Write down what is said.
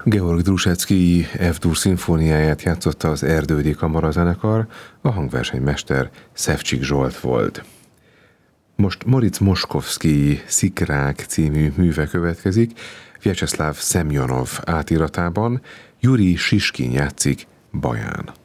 Georg Drusecki F-dur szimfóniáját játszotta az Erdődi Kamarazenekar, a hangversenymester Szevcsik Zsolt volt. Most Moritz Moszkowski Szikrák című műve következik, Vyacheslav Szemjonov átiratában, Juri Siskin játszik baján.